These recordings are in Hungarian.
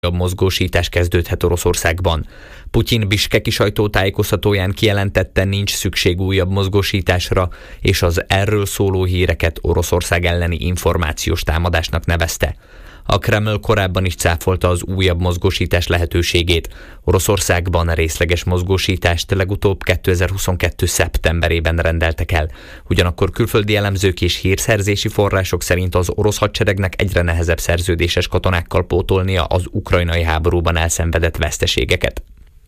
mozgósítás kezdődhet Oroszországban. Putyin biskeki sajtótájékoztatóján kijelentette, nincs szükség újabb mozgósításra, és az erről szóló híreket Oroszország elleni információs támadásnak nevezte. A Kreml korábban is cáfolta az újabb mozgósítás lehetőségét. Oroszországban részleges mozgósítást legutóbb 2022. szeptemberében rendeltek el. Ugyanakkor külföldi elemzők és hírszerzési források szerint az orosz hadseregnek egyre nehezebb szerződéses katonákkal pótolnia az ukrajnai háborúban elszenvedett veszteségeket.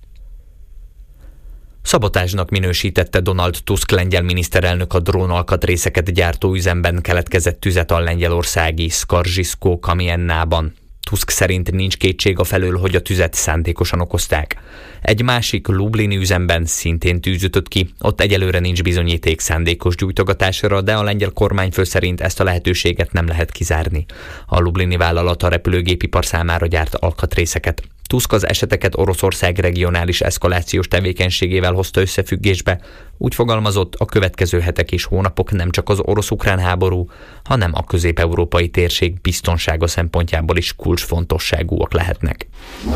Szabotázsnak minősítette Donald Tusk lengyel miniszterelnök a drónalkatrészeket gyártó üzemben keletkezett tüzet a lengyelországi Skaržisko-Kamiennában. Tusk szerint nincs kétség afelől, hogy a tüzet szándékosan okozták. Egy másik lublini üzemben szintén tűz ütött ki, ott egyelőre nincs bizonyíték szándékos gyújtogatásra, de a lengyel kormányfő szerint ezt a lehetőséget nem lehet kizárni. A lublini vállalat a repülőgépipar számára gyárt alkatrészeket. Tusk az eseteket Oroszország regionális eszkalációs tevékenységével hozta összefüggésbe. Úgy fogalmazott, a következő hetek és hónapok nem csak az orosz-ukrán háború, hanem a közép-európai térség biztonsága szempontjából is kulcsfontosságúak lehetnek.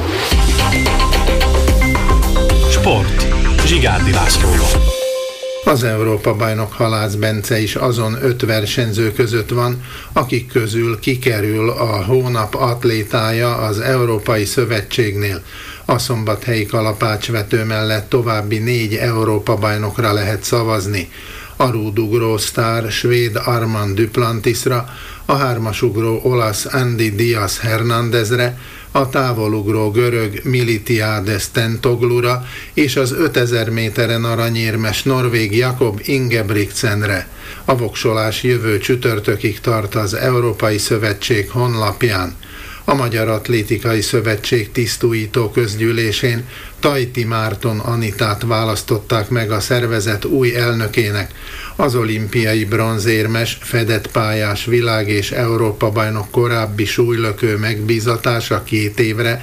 Sport. Zsigárdi Lászlóval. Az Európa-bajnok Halász Bence is azon 5 versenyző között van, akik közül kikerül a hónap atlétája az Európai Szövetségnél. A szombathelyi kalapácsvető mellett további 4 Európa-bajnokra lehet szavazni. A rúdugró sztár svéd Armand Duplantisra, a hármasugró olasz Andy Diaz Hernándezre, a távolugró görög Militiades Tentoglura és az 5000 méteren aranyérmes norvég Jakob Ingebrigtsenre. A voksolás jövő csütörtökig tart az Európai Szövetség honlapján. A Magyar Atlétikai Szövetség tisztújító közgyűlésén Tajti Márton Anitát választották meg a szervezet új elnökének. Az olimpiai bronzérmes, fedett pályás világ- és Európa-bajnok korábbi súlylökő megbízatása 2 évre,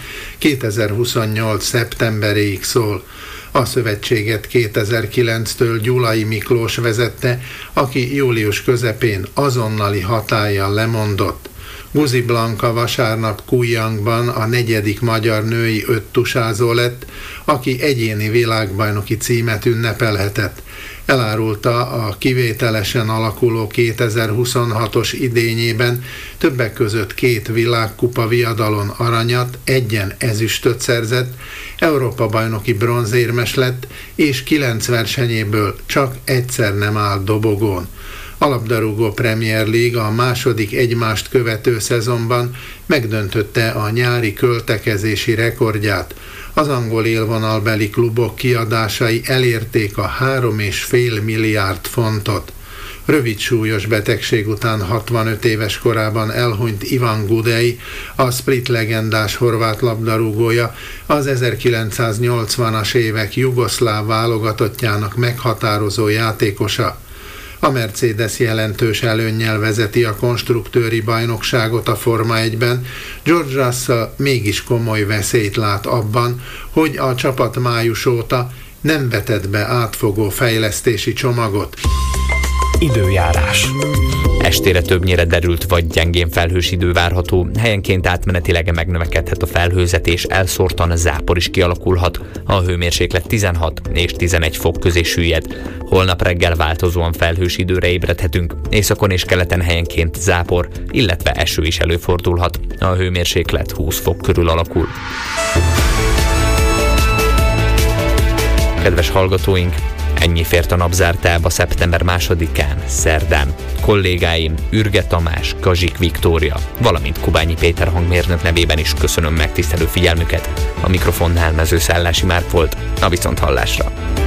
2028. szeptemberéig szól. A szövetséget 2009-től Gyulai Miklós vezette, aki július közepén azonnali hatállyal lemondott. Guzi Blanka vasárnap Kujangban a 4. magyar női öttusázó lett, aki egyéni világbajnoki címet ünnepelhetett. Elárulta, a kivételesen alakuló 2026-os idényében többek között 2 világkupa viadalon aranyat, 1 ezüstöt szerzett, Európa-bajnoki bronzérmes lett, és 9 versenyéből csak egyszer nem állt dobogón. A labdarúgó Premier League a második egymást követő szezonban megdöntötte a nyári költekezési rekordját. Az angol élvonalbeli klubok kiadásai elérték a 3,5 milliárd fontot. Rövid súlyos betegség után 65 éves korában elhunyt Ivan Gudej, a Split legendás horvát labdarúgója, az 1980-as évek jugoszláv válogatottjának meghatározó játékosa. A Mercedes jelentős előnnyel vezeti a konstruktőri bajnokságot a Forma 1-ben, George Russell mégis komoly veszélyt lát abban, hogy a csapat május óta nem vetett be átfogó fejlesztési csomagot. Időjárás. Estére többnyire derült vagy gyengén felhős idő várható, helyenként átmenetileg megnövekedhet a felhőzet és elszórtan zápor is kialakulhat. A hőmérséklet 16 és 11 fok közé süllyed. Holnap reggel változóan felhős időre ébredhetünk, északon és keleten helyenként zápor, illetve eső is előfordulhat. A hőmérséklet 20 fok körül alakul. Kedves hallgatóink! Ennyi fért a napzártába szeptember 2-án, szerdán. Kollégáim Ürge Tamás, Kazsik Viktória, valamint Kubányi Péter hangmérnök nevében is köszönöm megtisztelő figyelmüket. A mikrofonnál Mezőszállási Márk volt, a viszonthallásra.